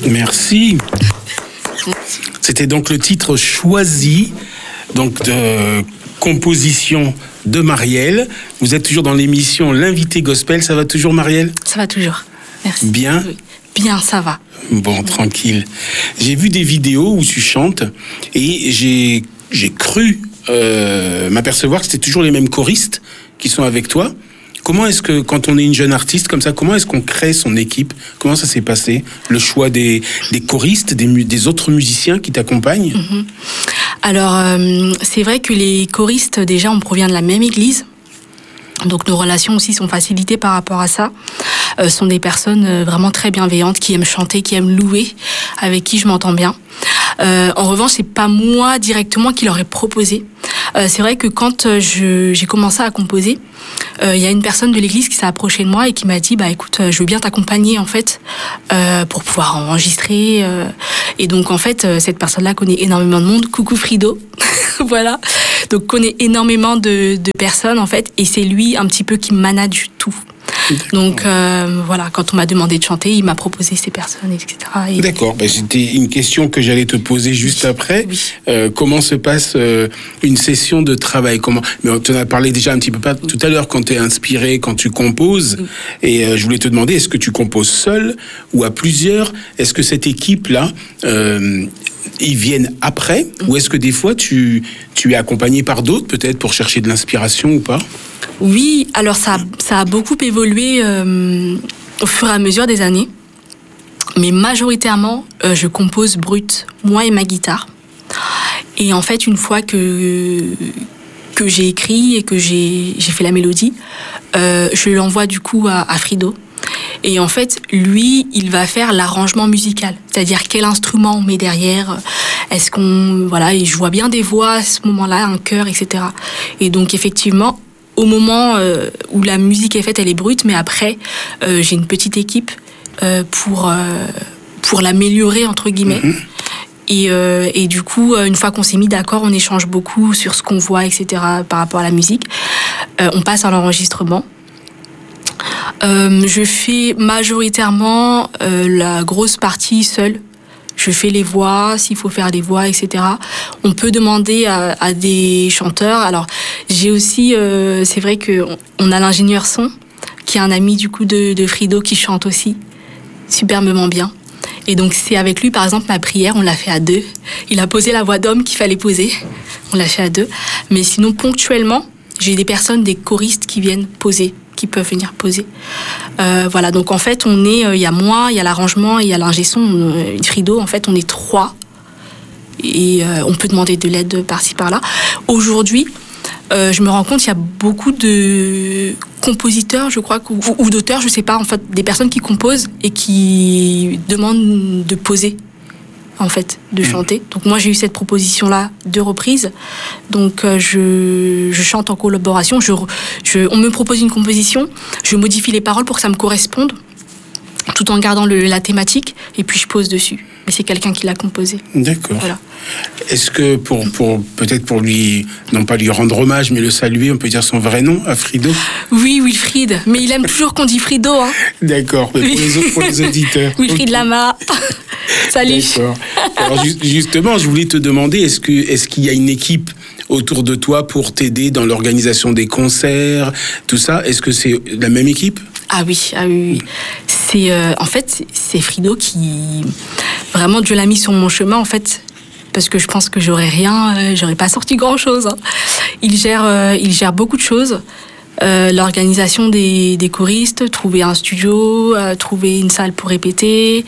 Merci. C'était donc le titre choisi, donc de composition de Marielle. Vous êtes toujours dans l'émission L'invité Gospel. Ça va toujours, Marielle ? Ça va toujours. Merci. Bien ? Oui. Bien, ça va. Bon, tranquille. J'ai vu des vidéos où tu chantes et j'ai cru m'apercevoir que c'était toujours les mêmes choristes qui sont avec toi. Comment est-ce que, quand on est une jeune artiste comme ça, comment est-ce qu'on crée son équipe ? Comment ça s'est passé ? Le choix des choristes, des autres musiciens qui t'accompagnent ? Alors, c'est vrai que les choristes, déjà, on provient de la même église. Donc nos relations aussi sont facilitées par rapport à ça. Sont des personnes vraiment très bienveillantes, qui aiment chanter, qui aiment louer, avec qui je m'entends bien. En revanche, c'est pas moi directement qui leur ai proposé. C'est vrai que quand j'ai commencé à composer, il y a une personne de l'église qui s'est approchée de moi et qui m'a dit écoute, je veux bien t'accompagner en fait pour pouvoir enregistrer. Et donc en fait, cette personne-là connaît énormément de monde. Coucou Frido, voilà. Donc connaît énormément de personnes en fait, et c'est lui un petit peu qui manage tout. Donc voilà, quand on m'a demandé de chanter, il m'a proposé ces personnes, etc. Et... D'accord, c'était une question que j'allais te poser juste après. Oui. Comment se passe une session de travail ? Mais tu en as parlé déjà un petit peu tout à l'heure, quand tu es inspiré, quand tu composes. Oui. Et je voulais te demander, est-ce que tu composes seul ou à plusieurs ? Est-ce que cette équipe-là, ils viennent après ? Ou est-ce que des fois, tu es accompagné par d'autres, peut-être, pour chercher de l'inspiration ou pas ? Oui, alors ça a beaucoup évolué au fur et à mesure des années. Mais majoritairement, je compose brut, moi et ma guitare. Et en fait, une fois que j'ai écrit et que j'ai fait la mélodie, je l'envoie du coup à Frido. Et en fait, lui, il va faire l'arrangement musical. C'est-à-dire quel instrument on met derrière. Est-ce qu'on... Voilà, et je vois bien des voix à ce moment-là, un chœur, etc. Et donc, effectivement... Au moment où la musique est faite, elle est brute, mais après, j'ai une petite équipe pour l'améliorer, entre guillemets. Et du coup, une fois qu'on s'est mis d'accord, on échange beaucoup sur ce qu'on voit, etc., par rapport à la musique. On passe à l'enregistrement. Je fais majoritairement la grosse partie seule. Je fais les voix, s'il faut faire des voix, etc. On peut demander à des chanteurs. Alors, j'ai aussi, c'est vrai qu'on a l'ingénieur son, qui est un ami du coup de Frido, qui chante aussi superbement bien. Et donc, c'est avec lui, par exemple, ma prière, on l'a fait à deux. Il a posé la voix d'homme qu'il fallait poser. On l'a fait à deux. Mais sinon, ponctuellement, j'ai des personnes, des choristes qui viennent poser, qui peuvent venir poser. Voilà, donc en fait, il y a moi, il y a l'arrangement, il y a l'ingé son, Frido, en fait, on est 3. Et on peut demander de l'aide par-ci, par-là. Aujourd'hui, je me rends compte qu'il y a beaucoup de compositeurs, je crois, ou d'auteurs, je sais pas, en fait, des personnes qui composent et qui demandent de poser, en fait, de chanter. Donc moi, j'ai eu cette proposition-là 2 reprises. Donc je chante en collaboration. On me propose une composition, je modifie les paroles pour que ça me corresponde, tout en gardant la thématique, et puis je pose dessus. Mais c'est quelqu'un qui l'a composé. D'accord. Voilà. Est-ce que peut-être pour lui, non pas lui rendre hommage, mais le saluer, on peut dire son vrai nom à Frido ? Oui, Wilfried. Mais il aime toujours qu'on dit Frido, hein. D'accord. Mais pour les auditeurs. Wilfried Lama. Salut. D'accord. Alors justement, je voulais te demander, est-ce qu'il y a une équipe autour de toi pour t'aider dans l'organisation des concerts, tout ça ? Est-ce que c'est la même équipe ? Ah oui. C'est en fait c'est Frido qui vraiment Dieu l'a mis sur mon chemin en fait, parce que je pense que j'aurais pas sorti grand chose. Hein. Il gère beaucoup de choses. L'organisation des choristes, trouver un studio, trouver une salle pour répéter,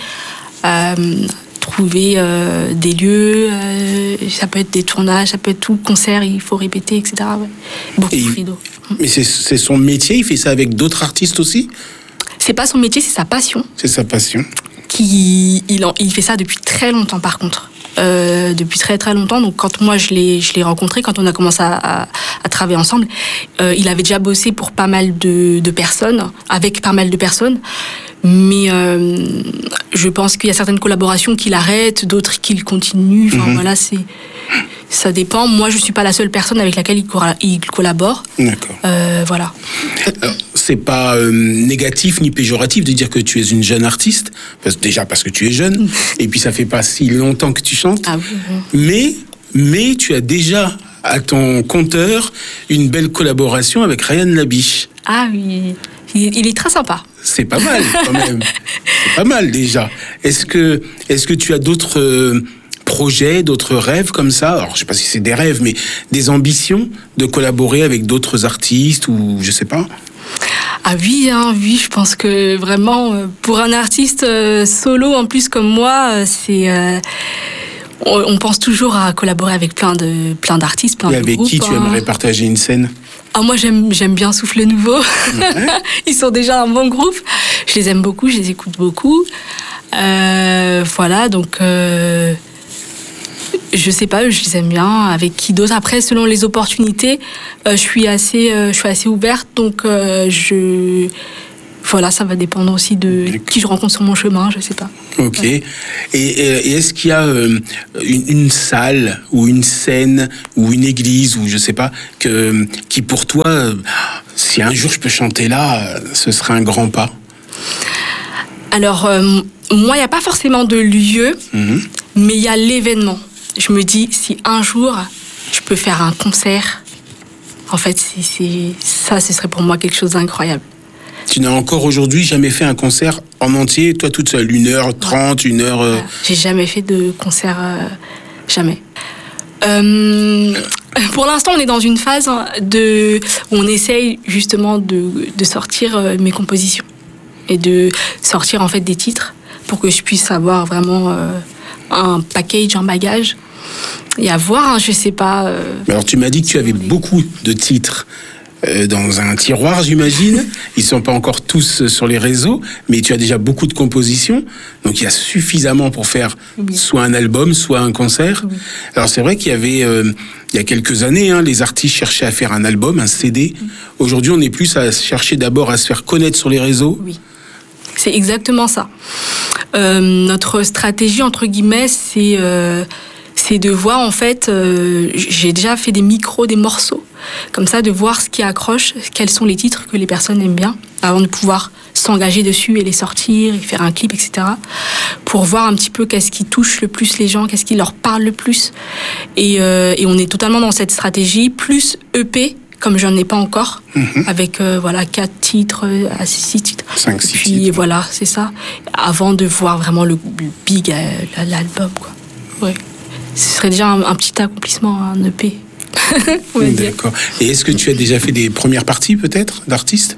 trouver des lieux, ça peut être des tournages, ça peut être tout, concert, il faut répéter, etc. Ouais. Beaucoup de Frido. Mais c'est son métier, il fait ça avec d'autres artistes aussi ? C'est pas son métier, c'est sa passion. C'est sa passion. Il fait ça depuis très longtemps par contre. Depuis très très longtemps. Donc quand moi je l'ai rencontré, quand on a commencé à travailler ensemble, il avait déjà bossé pour pas mal de personnes, avec pas mal de personnes. Mais je pense qu'il y a certaines collaborations qu'il arrête, d'autres qu'il continue. Enfin voilà, ça dépend. Moi, je suis pas la seule personne avec laquelle il collabore. D'accord. Voilà. Alors, c'est pas négatif ni péjoratif de dire que tu es une jeune artiste, parce que tu es jeune, et puis ça fait pas si longtemps que tu chantes, mais tu as déjà à ton compteur une belle collaboration avec Ryan Labiche. Ah oui, il est très sympa. C'est pas mal quand même. C'est pas mal déjà. Est-ce que tu as d'autres projets, d'autres rêves comme ça? Alors je sais pas si c'est des rêves, mais des ambitions de collaborer avec d'autres artistes ou je sais pas. Ah oui, je pense que vraiment pour un artiste solo en plus comme moi, on pense toujours à collaborer avec plein d'artistes, plein de groupes. Et avec qui tu aimerais partager une scène? Ah, moi, j'aime bien Souffle Nouveau. Ils sont déjà un bon groupe. Je les aime beaucoup, je les écoute beaucoup. Voilà, donc je sais pas, je les aime bien. Avec qui d'autre? Après, selon les opportunités, je suis assez ouverte, donc voilà, ça va dépendre aussi de qui je rencontre sur mon chemin, je sais pas. Ok. Ouais. Et est-ce qu'il y a une salle ou une scène ou une église ou je sais pas qui pour toi, si un jour je peux chanter là, ce serait un grand pas? Alors moi, il n'y a pas forcément de lieu, mais il y a l'événement. Je me dis, si un jour je peux faire un concert, en fait, ce serait pour moi quelque chose d'incroyable. Tu n'as encore aujourd'hui jamais fait un concert en entier, toi toute seule, 1h30, 1h... J'ai jamais fait de concert, jamais. Pour l'instant, on est dans une phase où on essaye justement de sortir mes compositions et de sortir en fait des titres pour que je puisse avoir vraiment un package, un bagage. Et à voir, je sais pas... Alors tu m'as dit que tu avais beaucoup de titres dans un tiroir, j'imagine. Ils sont pas encore tous sur les réseaux, mais tu as déjà beaucoup de compositions. Donc il y a suffisamment pour faire soit un album, soit un concert. Oui. Alors c'est vrai qu'il y avait, il y a quelques années, les artistes cherchaient à faire un album, un CD. Aujourd'hui, on est plus à chercher d'abord à se faire connaître sur les réseaux. Oui, c'est exactement ça. Notre stratégie, entre guillemets, c'est de voir, en fait, j'ai déjà fait des morceaux, comme ça, de voir ce qui accroche, quels sont les titres que les personnes aiment bien, avant de pouvoir s'engager dessus et les sortir, et faire un clip, etc. Pour voir un petit peu qu'est-ce qui touche le plus les gens, qu'est-ce qui leur parle le plus. Et on est totalement dans cette stratégie, plus EP, comme j'en ai pas encore, avec 4 titres à 6 titres. 5, 6 puis, titres. Voilà, c'est ça. Avant de voir vraiment le big, l'album, quoi. Ouais. Ce serait déjà un petit accomplissement, un EP. D'accord. Et est-ce que tu as déjà fait des premières parties, peut-être, d'artistes?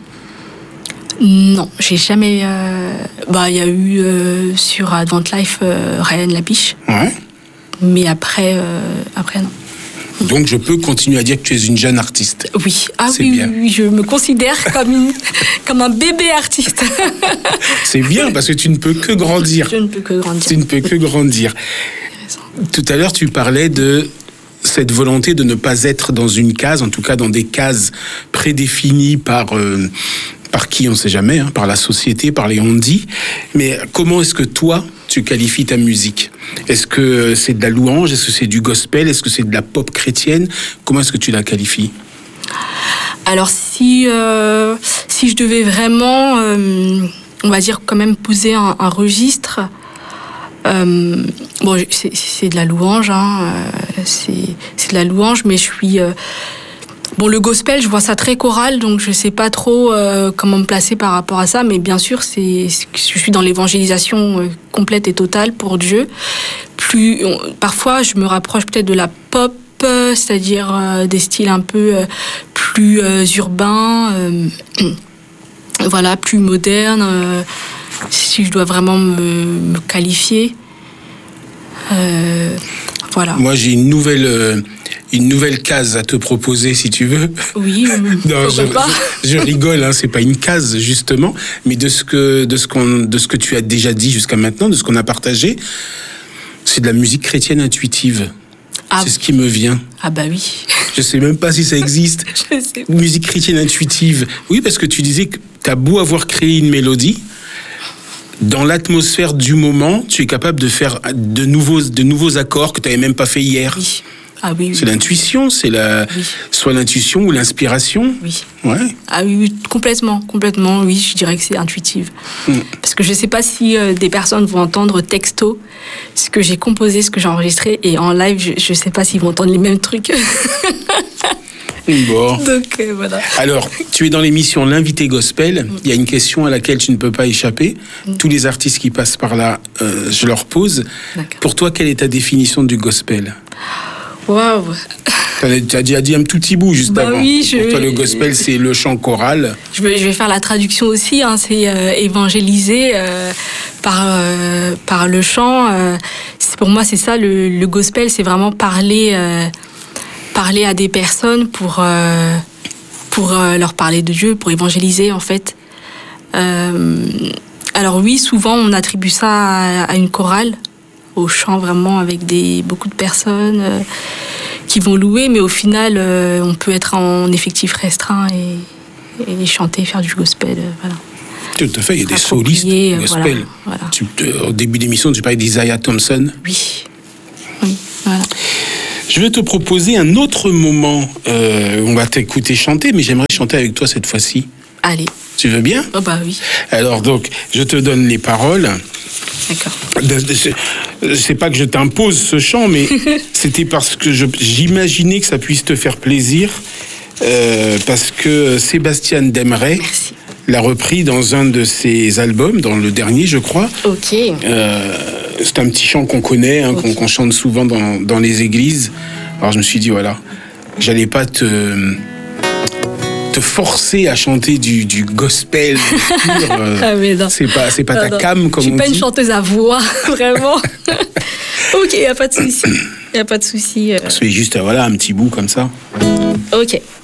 Non, j'ai jamais... il y a eu sur Advent Life Ryan Labiche. Ouais. Mais après, non. Donc je peux continuer à dire que tu es une jeune artiste. Oui, oui, je me considère comme un bébé artiste. C'est bien, parce que tu ne peux que grandir. Je ne peux que grandir. Tu ne peux que grandir. Tout à l'heure, tu parlais de cette volonté de ne pas être dans une case, en tout cas dans des cases prédéfinies par qui, on ne sait jamais, par la société, par les on-dit. Mais comment est-ce que toi, tu qualifies ta musique? Est-ce que c'est de la louange? Est-ce que c'est du gospel? Est-ce que c'est de la pop chrétienne? Comment est-ce que tu la qualifies? Alors, si je devais vraiment, on va dire, quand même poser un registre... c'est de la louange, c'est de la louange, mais je suis... le gospel, je vois ça très choral, donc je sais pas trop comment me placer par rapport à ça, mais bien sûr, je suis dans l'évangélisation complète et totale pour Dieu. Parfois, je me rapproche peut-être de la pop, c'est-à-dire des styles un peu plus urbains, plus modernes, si je dois vraiment me qualifier. Voilà. Moi, j'ai une nouvelle case à te proposer, si tu veux. Oui, non, je rigole, c'est pas une case, justement, mais de ce que tu as déjà dit jusqu'à maintenant, de ce qu'on a partagé, c'est de la musique chrétienne intuitive. C'est ce qui me vient. Ah bah oui. Je sais même pas si ça existe. Je sais pas. Musique chrétienne intuitive. Oui, parce que tu disais que t'as beau avoir créé une mélodie, dans l'atmosphère du moment, tu es capable de faire de nouveaux accords que tu n'avais même pas fait hier. Oui. Ah oui. C'est l'intuition, c'est soit l'intuition ou l'inspiration. Oui. Ouais. Ah oui, complètement, oui, je dirais que c'est intuitive. Parce que je sais pas si des personnes vont entendre texto ce que j'ai composé, ce que j'ai enregistré, et en live, je sais pas s'ils vont entendre les mêmes trucs. Bon. Donc voilà. Alors, tu es dans l'émission L'invité gospel. Il y a une question à laquelle tu ne peux pas échapper. Tous les artistes qui passent par là, je leur pose. D'accord. Pour toi, quelle est ta définition du gospel? Waouh. Tu as déjà dit un tout petit bout juste avant. Oui, Pour toi, le gospel, c'est le chant choral. Je vais faire la traduction aussi. Hein, c'est évangéliser par le chant. Pour moi, c'est ça, le gospel, c'est vraiment parler à des personnes pour leur parler de Dieu, pour évangéliser, en fait. Alors oui, souvent, on attribue ça à une chorale, au chant vraiment avec beaucoup de personnes qui vont louer, mais au final, on peut être en effectif restreint et chanter, faire du gospel, voilà. Tout à fait, il y a des solistes gospel. Voilà. Au début d'émission, tu parlais d'Isaiah Thompson. Oui, voilà. Je vais te proposer un autre moment. On va t'écouter chanter, mais j'aimerais chanter avec toi cette fois-ci. Allez. Tu veux bien? Oh bah oui. Alors donc, je te donne les paroles. D'accord. C'est pas que je t'impose ce chant, mais c'était parce que j'imaginais que ça puisse te faire plaisir, parce que Sébastien Demeret l'a repris dans un de ses albums, dans le dernier, je crois. Ok. C'est un petit chant qu'on connaît, okay, qu'on chante souvent dans les églises. Alors je me suis dit, voilà, j'allais pas te forcer à chanter du gospel pur. Ah mais non. C'est pas ta cam, comme on dit. Je suis pas une chanteuse à voix, vraiment. Ok, y a pas de souci. C'est juste, voilà, un petit bout comme ça. Ok.